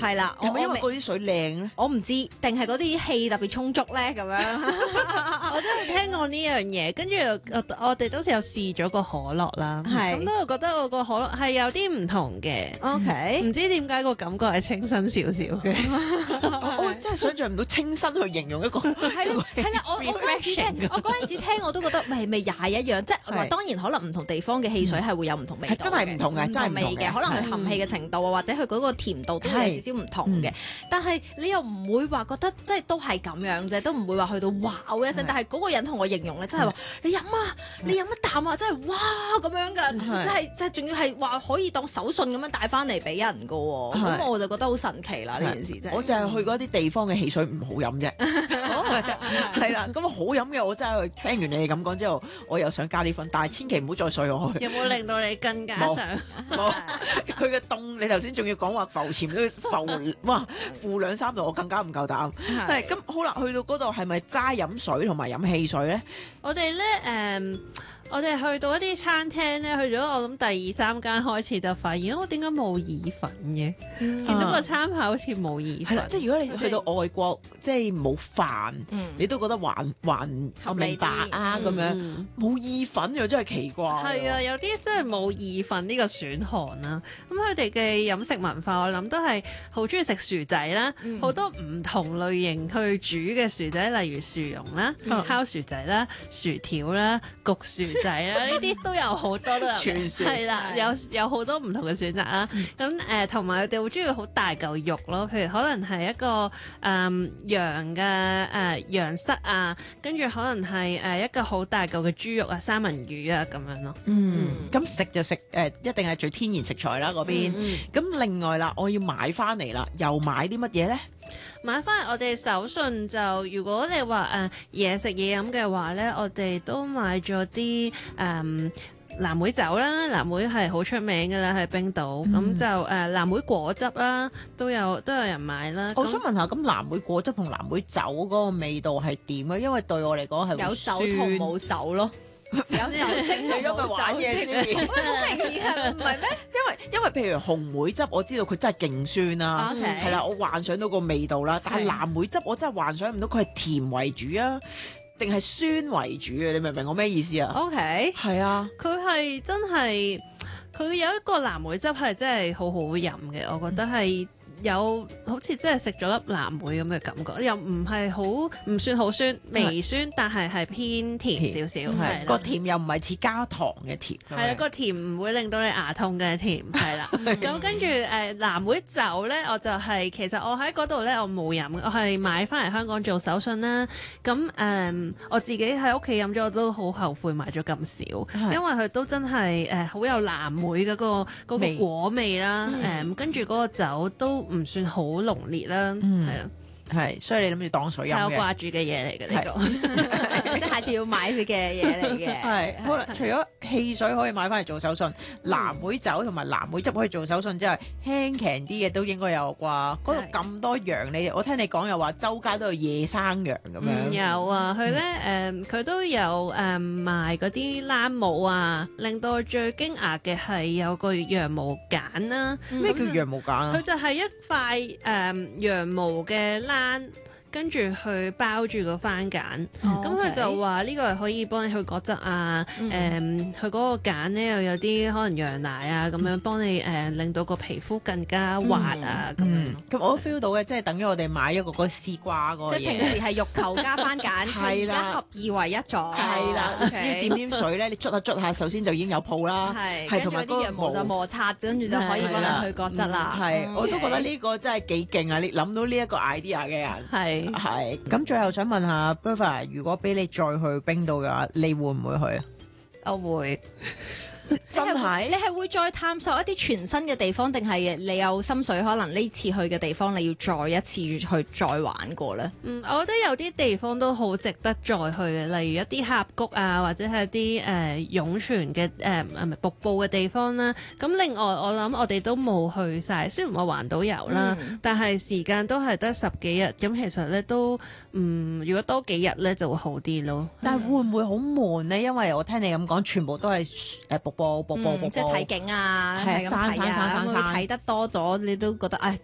係啦， 係咪因為嗰啲水靚咧？ 我唔知，定係嗰啲氣特別充足咧咁樣。 我都有聽過呢樣嘢，跟住我哋都有試咗個可樂啦， 係咁都有覺得我個可樂係有啲唔同嘅。 OK， 唔知點解個感覺係清新少少嘅。 我真係想像唔到清新去形容一個係啦，我嗰陣時聽我都覺得咪又係一樣，即係係當然可能唔同地方嘅汽水係會有唔同味道嘅， 係真係唔同嘅，真係唔同嘅。 可能佢含氣嘅程度啊，或者佢嗰個甜度都會有少少唔同嘅。但係你又唔會話覺得即係都係咁樣啫，都唔會話去到哇一聲。但係嗰個人同我形容咧，真係話你飲啊，你飲一啖啊，真係哇咁樣㗎，即係仲要係話可以當手信咁樣帶翻嚟俾人㗎喎。咁我就覺得好神奇啦呢件事真係。 我就係去嗰啲地方嘅汽水唔好飲啫。係啦，咁好飲嘅我真係聽完你哋咁講之後，我又想加啲分，但係千祈唔好再水我去。 有冇令到你更加想？ 冇，佢嘅凍，你頭先仲要講話浮潛都浮，哇，負2-3度，我更加唔夠膽。係咁好啦，去到嗰度係咪齋飲水同埋飲汽水咧？ 我哋咧我哋去到一啲餐廳咧，去咗我諗第2、3間開始就發現，我點解冇意粉嘅？見到個餐牌好似冇意粉。 即係如果你去到外國，即係冇飯，你都覺得還明白啊咁樣，冇意粉又真係奇怪。 係啊，有啲真係冇意粉呢個選項啦。咁佢哋嘅飲食文化，我諗都係好中意食薯仔啦，好多唔同類型去煮嘅薯仔，例如薯蓉啦、烤薯仔啦、薯條啦、焗薯仔啦，呢啲都有好多都有，係啦，有好多唔同嘅選擇啦。咁同埋佢哋好中意好大嚿肉咯，譬如可能係一個羊嘅羊膝啊，跟住可能係一個好大嚿嘅豬肉啊、三文魚啊咁樣咯。 咁食就食一定係最天然食材啦嗰邊。咁另外啦，我要買翻嚟啦，又買啲乜嘢咧？ 買翻嚟我哋手信就，如果你話嘢食嘢飲嘅話咧，我哋都買咗啲藍莓酒啦，藍莓係好出名嘅啦，喺冰島。咁就藍莓果汁啦，都有人買啦。 我想問下，咁藍莓果汁同藍莓酒嗰個味道係點咧？因為對我嚟講係有酒同冇酒咯。有酒精同冇酒玩嘢先，好明顯係唔係咩？ 因為譬如紅莓汁，我知道佢真係勁酸啦，係啦，我幻想到個味道啦。但係藍莓汁我真係幻想唔到佢係甜為主啊，定係酸為主啊？你明唔明我咩意思啊 ？OK， 係啊， 佢係真係佢有一個藍莓汁係真係好好飲嘅，我覺得係。有好似真係食咗粒藍莓咁嘅感覺，又唔係好唔算好酸，微酸，但係偏甜少少。係個甜又唔係似加糖嘅甜。 係啦，個甜唔會令到你牙痛嘅甜。係啦，咁跟住藍莓酒咧，我就係其實我喺嗰度咧，我冇飲，我係買翻嚟香港做手信啦。咁我自己喺屋企飲咗，我都好後悔買咗咁少，因為佢都真係好有藍莓嗰個果味啦。跟住嗰個酒都唔算好濃烈啦，係啊， 係，所以你諗住當水飲嘅， 係我掛住嘅嘢嚟嘅呢個， 即係下次要買佢嘅嘢嚟嘅。 係，好啦，除咗汽水可以買翻嚟做手信，藍莓酒同埋藍莓汁可以做手信之外，輕騎啲嘅都應該有啩。嗰度咁多羊，我聽你講又話周街都有野生羊咁樣。 有啊，佢咧佢都有賣嗰啲冷帽啊，令到我最驚訝嘅係有個羊毛梘啦。 咩叫羊毛梘啊？ 佢就係一塊羊毛嘅冷。跟住去包住個番梘，咁佢就話呢個係可以幫你去角質啊，佢嗰個梘咧又有啲可能羊奶啊咁樣幫你令到個皮膚更加滑啊咁樣。 咁我都 feel 到嘅，即係等於我哋買一個嗰絲瓜嗰個嘢。 即係平時係肉球加番梘，係啦，合二為一咗。 係啦，只要點水咧，你捽下捽下，首先就已經有泡啦。 係同埋啲羊毛就摩擦，跟住就可以幫你去角質啦。 係，我都覺得呢個真係幾勁啊！你諗到呢一個 idea 嘅人係。係，咁最後想問下 Bertha， 如果俾你再去冰島嘅話，你會唔會去啊？ 我會。 真係， 你係會再探索一啲全新嘅地方，定係你有心水？可能呢次去嘅地方，你要再一次去再玩過咧？ 我覺得有啲地方都好值得再去嘅，例如一啲峽谷啊，或者係一啲湧泉嘅瀑布嘅地方啦。咁另外我諗我哋都冇去晒，雖然我環島遊啦，但係時間都係得10幾日，咁其實咧都如果多幾日咧就會好啲咯。 但係會唔會好悶呢？因為我聽你咁講，全部都係瀑布， 即係睇景啊，係咁睇啊，會睇得多咗，你都覺得唉。